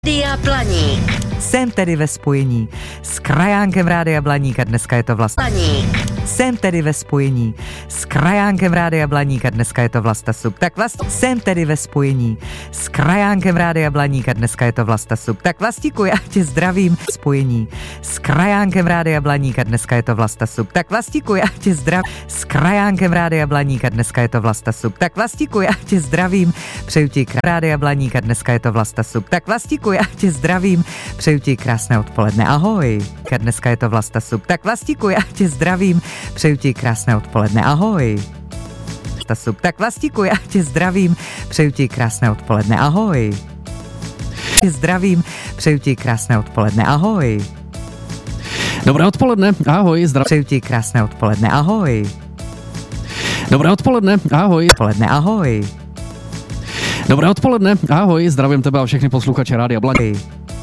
Rádia Blaník. Jsem tedy ve spojení s krajánkem Rádia Blaník a dneska je to Vlasta. Blaník. Jsem tedy ve spojení s krajánkem Rádia Blaník a dneska je to Vlasta Sub. Tak jsem tedy ve spojení s krajánkem Rádia Blaník a dneska je to Vlasta Sub. Tak Vlastíku, já tě zdravím. Spojení s krajánkem Rádia Blaník a dneska je to Vlasta Sub. Tak Vlastíku, já tě zdravím s krajánkem Rádia Blaník a dneska je to Vlasta Sub. Tak Vlastíku, já tě zdravím. Přeju ti Rádia Blaník a dneska je to Vlasta Sub. Tak Vlastíku, já tě zdravím. Přeju ti krásné odpoledne. Ahoj. A dneska je to Vlasta Sub. Tak Vlastíku, já tě zdravím. Přeju ti krásné odpoledne. Ahoj. Tak Vlastíku, já tě zdravím. Přeju ti krásné odpoledne. Ahoj. Zdravím. Přeju ti krásné odpoledne. Ahoj. Dobré odpoledne. Ahoj. Přeju ti krásné odpoledne. Ahoj. Dobré odpoledne. Ahoj. Odpoledne. Ahoj. Dobré odpoledne. Ahoj. Zdravím tebe a všechny posluchače Rádia Blaník.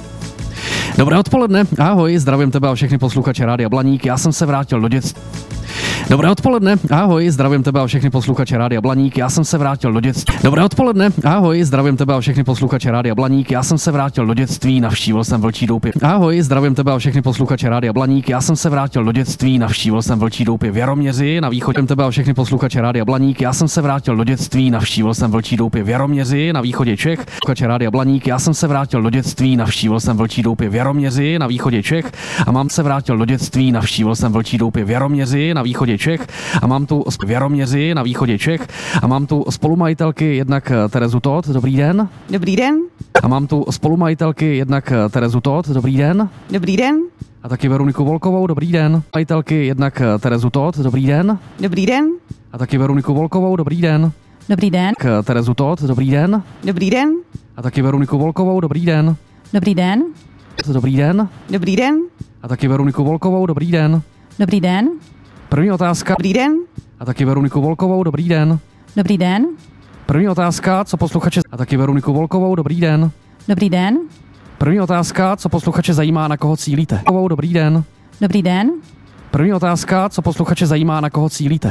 Dobré odpoledne. Ahoj. Zdravím tebe a všechny posluchače Rádia Blaník. Já jsem se vrátil do dětství. Dobré odpoledne, ahoj, zdravím tebe a všechny posluchače Rádia Blaník, já jsem se vrátil do dětství. Dobré odpoledne, ahoj, zdravím tebe a všechny posluchače Rádia Blaník, já jsem se vrátil do dětství, navštívil jsem Vlčí doupě. Ahoj, zdravím tebe a všechny posluchače Rádia Blaník, já jsem se vrátil do dětství, navštívil jsem Vlčí doupě v Jaroměři, na východě tebe a všechny posluchače Rádia Blaník, já jsem se vrátil do dětství, navštívil jsem Vlčí doupě v Jaroměři, na východě Čech. Posluchače Rádia Blaník, já jsem se vrátil do dětství, navštívil jsem Vlčí doupě v Jaroměři, na východě Čech a mám se vrátil do dětství, navštívil jsem Vlčí doupě v Jaroměři, na východě Čech. A mám tu v Jaroměři na východě Čech a mám tu spolumajitelky jednak Terezu Todt, dobrý den. Dobrý den. A mám tu spolumajitelky jednak Terezu Todt, dobrý den. Dobrý den. A taky Veroniku Volkovou, dobrý den. Majitelky jednak Terezu Todt, dobrý den. Dobrý den. A taky Veroniku Volkovou, dobrý den. Dobrý den. Terezu Todt, dobrý den. Dobrý den. A taky Veroniku Volkovou, dobrý den. Dobrý den. Dobrý den. Dobrý den. A taky Veroniku Volkovou, dobrý den. Dobrý den. První otázka. Dobrý den. A taky Veroniku Volkovou, dobrý den. Dobrý den. První otázka, co posluchače... A taky Veroniku Volkovou, dobrý den. Dobrý den. První otázka, co posluchače zajímá, na koho cílíte. Dobrý den. Dobrý den. První otázka, co posluchače zajímá, na koho cílíte.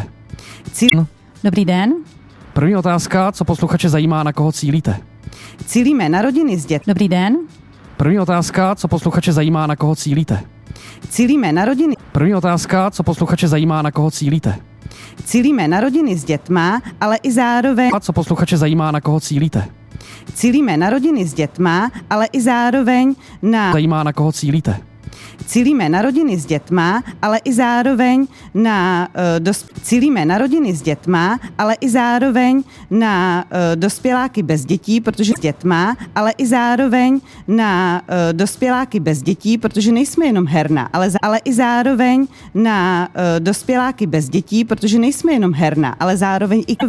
Dobrý den. První otázka, co posluchače zajímá, na koho cílíte. Cílíme na rodiny s dětmi. Dobrý den. První otázka, co posluchače zajímá, na koho cílíte. Cílíme na rodiny. První otázka, co posluchače zajímá, na koho cílíte. Cílíme na rodiny s dětma, ale i zároveň. A co posluchače zajímá, na koho cílíte. Cílíme na rodiny s dětma, ale i zároveň na. Zajímá, na koho cílíte. Cílíme na rodiny s dětma, ale i zároveň na cílíme na rodiny s dětma, ale i zároveň na dospěláky bez dětí, protože s dětma, ale i zároveň na dospěláky bez dětí, protože nejsme jenom herna, ale i zároveň na dospěláky bez dětí, protože nejsme jenom herna, ale zároveň i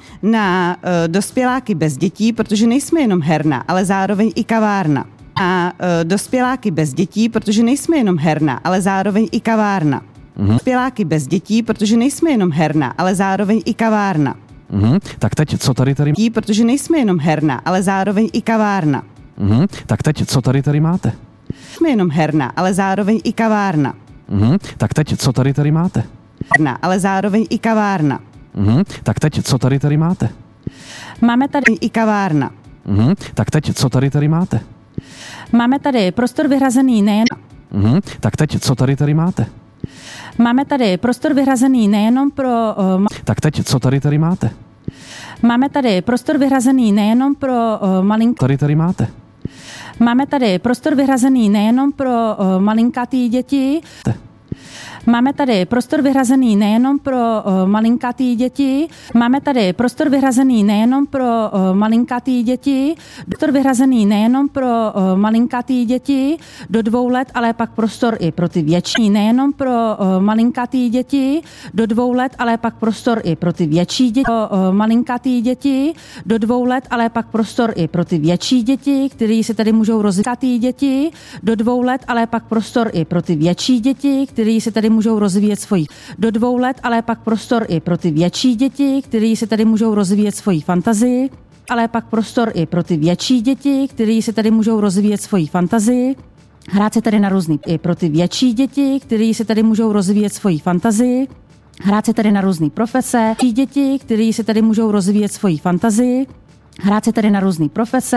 na dospěláky bez dětí, protože nejsme jenom herna, ale zároveň i kavárna. A dospěláky bez dětí, protože nejsme jenom herna, ale zároveň i kavárna. Dospěláky bez dětí, protože nejsme jenom herna, ale zároveň i kavárna. Tak teď, co tady? Protože nejsme jenom herna, ale zároveň i kavárna. Tak teď, co tady máte? Jsme jenom herna, ale zároveň i kavárna. Tak teď, co tady máte? Herna, ale zároveň i kavárna. Tak teď, co tady máte? Máme tady i kavárna. Tak teď, co tady máte? Máme tady prostor vyhrazený nejen. Tak teď, co tady máte? Máme tady prostor vyhrazený nejenom pro. Tak teď, co tady máte? Máme tady prostor vyhrazený nejenom pro malinko. Tady máte? Máme tady prostor vyhrazený nejenom pro malinkatý děti. Máme tady prostor vyhrazený nejenom pro malinkatý děti. Máme tady prostor vyhrazený nejenom pro malinkatý děti. Prostor vyhrazený nejenom pro malinkatý děti do 2 let, ale pak prostor i pro ty větší. Nejenom pro malinkatý děti do 2 let, ale pak prostor i pro ty větší děti. Malinkatý děti do 2 let, ale pak prostor i pro ty větší děti, které se tady můžou rozvíjet. Děti do 2 let, ale pak prostor i pro ty větší děti, které se tady můžou rozvíjet svoji do 2 let, ale pak prostor i pro ty větší děti, které se tady můžou rozvíjet svoji fantazii, ale pak prostor i pro ty větší děti, které se tady můžou rozvíjet svoji fantazii. Hrát se tady na různý i pro ty větší děti, které se tady můžou rozvíjet svoji fantazii. Hrát se tady na různý profese. Děti, které se tady můžou rozvíjet svoji fantazii. Hrát se tady na různý profese.